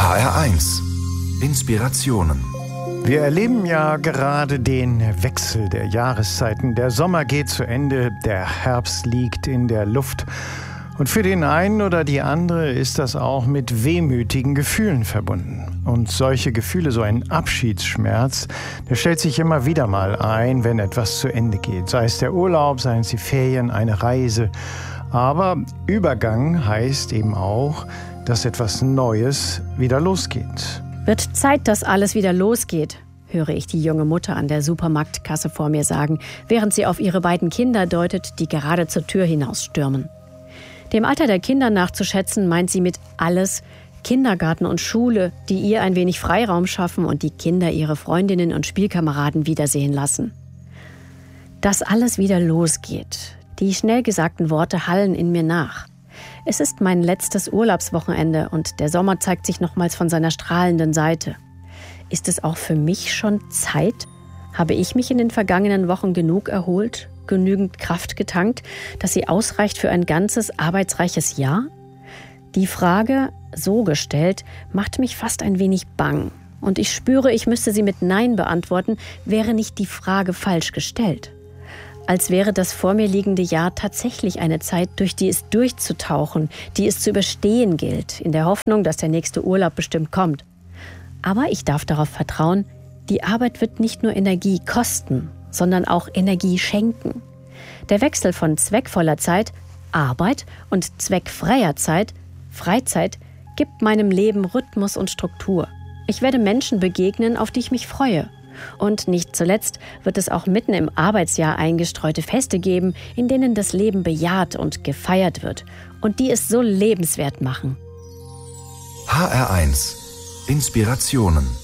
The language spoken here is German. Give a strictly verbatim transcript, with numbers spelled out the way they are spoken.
H R eins Inspirationen. Wir erleben ja gerade den Wechsel der Jahreszeiten. Der Sommer geht zu Ende, der Herbst liegt in der Luft. Und für den einen oder die andere ist das auch mit wehmütigen Gefühlen verbunden. Und solche Gefühle, so ein Abschiedsschmerz, der stellt sich immer wieder mal ein, wenn etwas zu Ende geht. Sei es der Urlaub, seien es die Ferien, eine Reise. Aber Übergang heißt eben auch, dass etwas Neues wieder losgeht. Wird Zeit, dass alles wieder losgeht, höre ich die junge Mutter an der Supermarktkasse vor mir sagen, während sie auf ihre beiden Kinder deutet, die gerade zur Tür hinausstürmen. Dem Alter der Kinder nachzuschätzen, meint sie mit alles Kindergarten und Schule, die ihr ein wenig Freiraum schaffen und die Kinder ihre Freundinnen und Spielkameraden wiedersehen lassen. Dass alles wieder losgeht. Die schnell gesagten Worte hallen in mir nach. Es ist mein letztes Urlaubswochenende und der Sommer zeigt sich nochmals von seiner strahlenden Seite. Ist es auch für mich schon Zeit? Habe ich mich in den vergangenen Wochen genug erholt, genügend Kraft getankt, dass sie ausreicht für ein ganzes arbeitsreiches Jahr? Die Frage, so gestellt, macht mich fast ein wenig bang. Und ich spüre, ich müsste sie mit Nein beantworten, wäre nicht die Frage falsch gestellt. Als wäre das vor mir liegende Jahr tatsächlich eine Zeit, durch die es durchzutauchen, die es zu überstehen gilt, in der Hoffnung, dass der nächste Urlaub bestimmt kommt. Aber ich darf darauf vertrauen, die Arbeit wird nicht nur Energie kosten, sondern auch Energie schenken. Der Wechsel von zweckvoller Zeit, Arbeit, und zweckfreier Zeit, Freizeit, gibt meinem Leben Rhythmus und Struktur. Ich werde Menschen begegnen, auf die ich mich freue. Und nicht zuletzt wird es auch mitten im Arbeitsjahr eingestreute Feste geben, in denen das Leben bejaht und gefeiert wird und die es so lebenswert machen. H R eins Inspirationen.